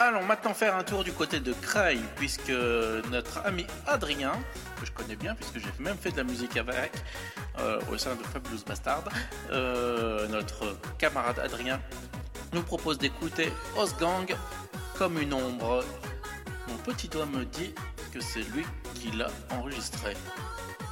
Allons maintenant faire un tour du côté de Creil, puisque notre ami Adrien, que je connais bien, puisque j'ai même fait de la musique avec, au sein de Fabulous Bastard, notre camarade Adrien nous propose d'écouter Osgang comme une ombre. Mon petit doigt me dit que c'est lui qui l'a enregistré.